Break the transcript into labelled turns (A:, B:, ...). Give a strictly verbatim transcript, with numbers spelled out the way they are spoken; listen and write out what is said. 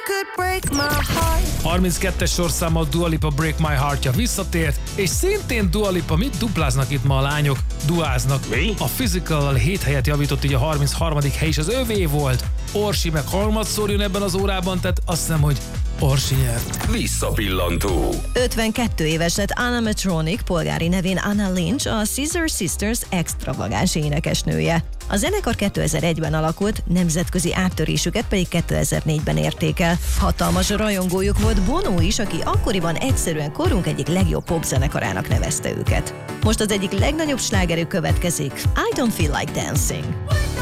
A: harminckettes sorszámmal Dua Lipa Break My Heart-ja visszatért, és szintén Dua Lipa, mit dupláznak itt ma a lányok? Duáznak.
B: Mi?
A: A Physical-al hét helyet javított, így a harmincharmadik hely is az övé volt. Orsi meg harmadszor jön ebben az órában, tehát azt hiszem, hogy Orsi nyert.
B: Visszapillantó.
C: ötvenkettő éves lett Anna Matronic, polgári nevén Anna Lynch, a Scissor Sisters extravagáns énekesnője. A zenekar kétezer-egyben alakult, nemzetközi áttörésüket pedig kétezer-négyben érték el. Hatalmas rajongójuk volt Bono is, aki akkoriban egyszerűen korunk egyik legjobb popzenekarának nevezte őket. Most az egyik legnagyobb slágerük következik, I Don't Feel Like Dancing.